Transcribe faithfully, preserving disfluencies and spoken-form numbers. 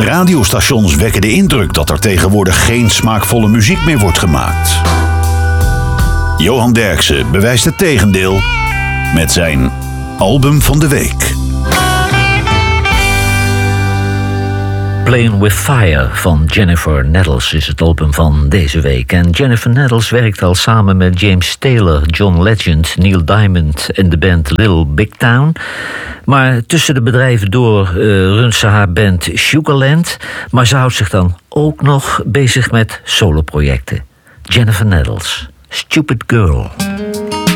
radiostations wekken de indruk dat er tegenwoordig geen smaakvolle muziek meer wordt gemaakt. Johan Derksen bewijst het tegendeel met zijn album van de week. Playing with Fire van Jennifer Nettles is het album van deze week. En Jennifer Nettles werkt al samen met James Taylor, John Legend, Neil Diamond en de band Little Big Town. Maar tussen de bedrijven door uh, runt ze haar band Sugarland. Maar ze houdt zich dan ook nog bezig met soloprojecten. Jennifer Nettles, Stupid Girl.